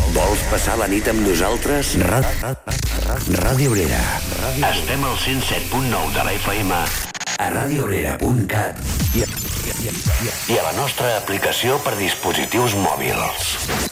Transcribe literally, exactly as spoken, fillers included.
Vols passar la nit amb nosaltres? Ra ra ra Ràdio Obrera. Ràdio... Estem al cent set punt nou de la F M a radio obrera punt cat i, i, i, i a la nostra aplicació per dispositius mòbils.